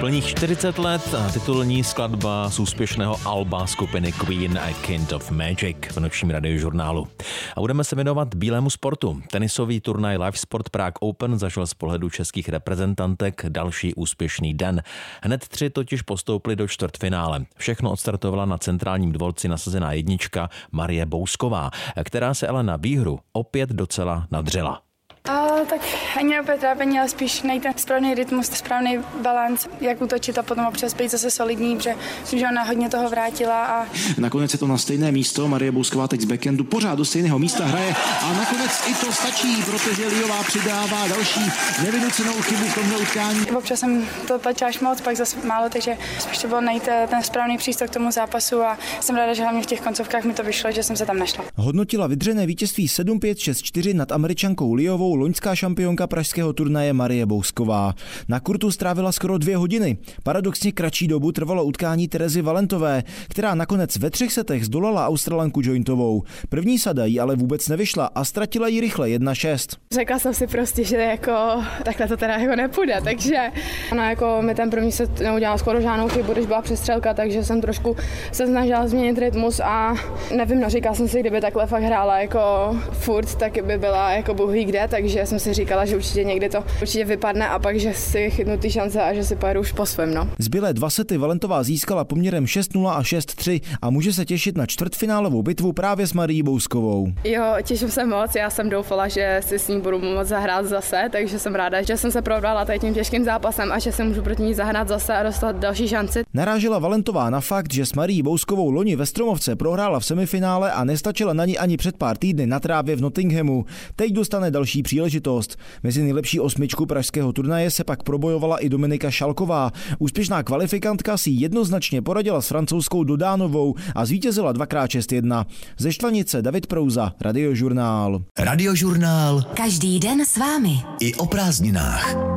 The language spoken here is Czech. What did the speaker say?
Plných 40 let a titulní skladba z úspěšného alba skupiny Queen A Kind of Magic v nočním radiožurnálu. A budeme se věnovat bílému sportu. Tenisový turnaj Live Sport Prague Open zažil z pohledu českých reprezentantek další úspěšný den. Hned 3 totiž postoupili do čtvrtfinále. Všechno odstartovala na centrálním dvorci nasazená jednička Marie Bousková, která se ale na výhru opět docela nadřela. Tak ani opět trápení, ale spíš najít ten správný rytmus, správný balanc, jak útočit a potom občas být zase solidní, protože myslím, že ona hodně toho vrátila. A nakonec je to na stejné místo, Marie Bousková teď z backhandu pořád do stejného místa hraje a nakonec i to stačí, protože Liová přidává další nevynucenou chybu v tomhle utkání. Občas jsem to tlačila až moc, pak zase málo, takže spíš to bylo najít ten správný přístup k tomu zápasu a jsem ráda, že hlavně v těch koncovkách mi to vyšlo, že jsem se tam našla. Hodnotila vydřené vítězství 7-5, 6-4 nad Američankou Liovou loňská šampionka pražského turnaje Marie Bousková. Na kurtu strávila skoro 2 hodiny. Paradoxně kratší dobu trvalo utkání Terezy Valentové, která nakonec ve 3 setech zdolala Australanku Jointovou. První sada jí ale vůbec nevyšla a ztratila ji rychle 1-6. Řekla jsem si prostě, že jako takhle to teda jako nepůjde, takže ona jako mi ten první set neudělala skoro žádnou chybu, když byla přestřelka, takže jsem trošku se snažila změnit rytmus a nevím, no říkala jsem si, kdyby takhle fakt hrála jako furt, tak by byla jako bůh ví kde, takže jsem si říkala, že určitě někdy to určitě vypadne a pak, že si chytnu ty šance a že si pojedu už po svém, no. Zbylé 2 sety Valentová získala poměrem 6-0 a 6-3 a může se těšit na čtvrtfinálovou bitvu právě s Marií Bouskovou. Jo, těším se moc, já jsem doufala, že si s ní budu moct zahrát zase, takže jsem ráda, že jsem se probrala tady tím těžkým zápasem a že se můžu proti ní zahrát zase a dostat další šanci. Narážela Valentová na fakt, že s Marií Bouskovou loni ve Stromovce prohrála v semifinále a nestačila na ní ani před pár týdny na trávě v Nottinghamu. Teď dostane další příležitost. Mezi nejlepší 8 pražského turnaje se pak probojovala i Dominika Šalková. Úspěšná kvalifikantka si jednoznačně poradila s francouzskou Dodánovou a zvítězila 2x6-1. Ze Štvanice David Prouza, Radiožurnál. Radiožurnál. Každý den s vámi. I o prázdninách.